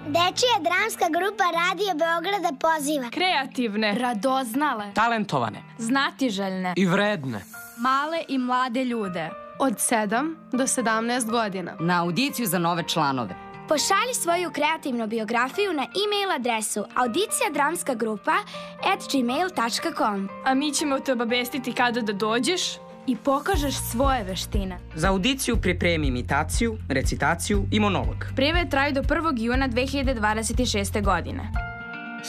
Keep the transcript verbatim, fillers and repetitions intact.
Dečija dramska grupa Radio Beograda poziva kreativne, radoznale, talentovane, znatiželjne i vredne, male i mlade ljude od sedam do sedamnaest godina na audiciju za nove članove. Pošalji svoju kreativnu biografiju na e-mail adresu audicija dramska grupa at gmail tačka com. A mi ćemo te obavestiti kada da dođeš i pokažeš svoje veštine. Za audiciju pripremi imitaciju, recitaciju i monolog. Prijave traju do prvog juna dve hiljade dvadeset šeste godine.